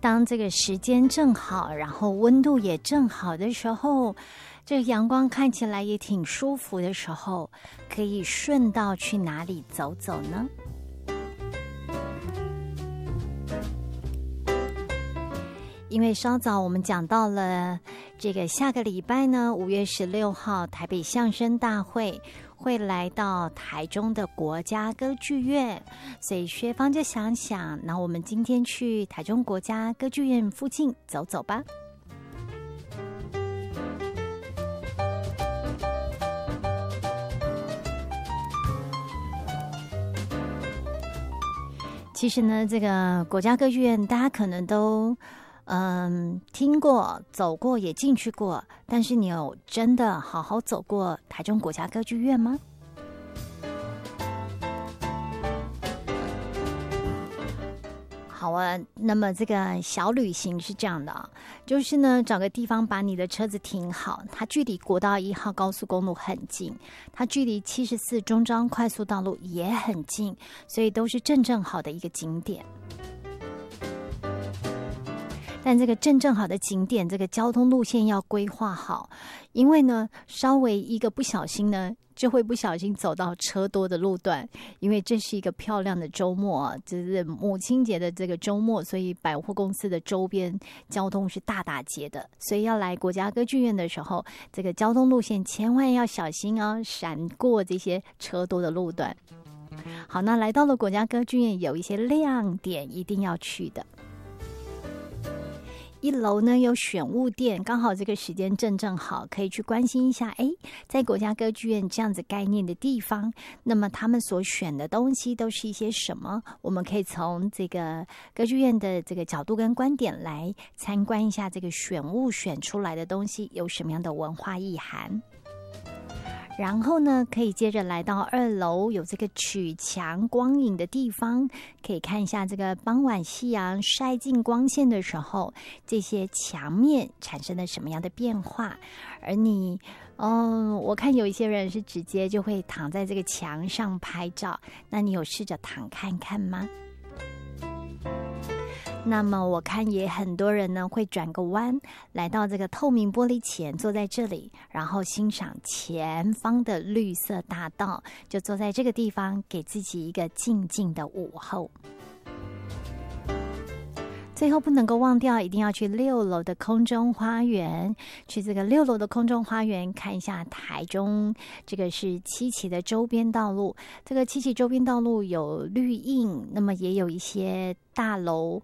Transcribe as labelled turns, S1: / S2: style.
S1: 当这个时间正好，然后温度也正好的时候，这个阳光看起来也挺舒服的时候，可以顺道去哪里走走呢？因为稍早我们讲到了这个下个礼拜呢，5月16号台北相声大会会来到台中的国家歌剧院，所以薛芳就想想，那我们今天去台中国家歌剧院附近走走吧。其实呢，这个国家歌剧院大家可能都听过、走过，也进去过，但是你有真的好好走过台中国家歌剧院吗？好啊，那么这个小旅行是这样的啊，就是呢，找个地方把你的车子停好，它距离国道1号高速公路很近，它距离74中彰快速道路也很近，所以都是正好的一个景点。但这个正好的景点，这个交通路线要规划好，因为呢，稍微一个不小心呢，就会不小心走到车多的路段。因为这是一个漂亮的周末，就是母亲节的这个周末，所以百货公司的周边交通是大打劫的。所以要来国家歌剧院的时候，这个交通路线千万要小心哦，闪过这些车多的路段。好，那来到了国家歌剧院，有一些亮点一定要去的。1楼呢有选物店，刚好这个时间正好，可以去关心一下。在国家歌剧院这样子概念的地方，那么他们所选的东西都是一些什么？我们可以从这个歌剧院的这个角度跟观点来参观一下这个选物选出来的东西有什么样的文化意涵。然后呢，可以接着来到2楼，有这个曲墙光影的地方，可以看一下这个傍晚夕阳晒进光线的时候，这些墙面产生了什么样的变化。而你我看有一些人是直接就会躺在这个墙上拍照，那你有试着躺看看吗？那么我看也很多人呢会转个弯，来到这个透明玻璃前，坐在这里，然后欣赏前方的绿色大道，就坐在这个地方，给自己一个静静的午后。最后不能够忘掉，一定要去6楼的空中花园，去这个6楼的空中花园看一下台中，这个是七期的周边道路。这个七期周边道路有绿荫，那么也有一些大楼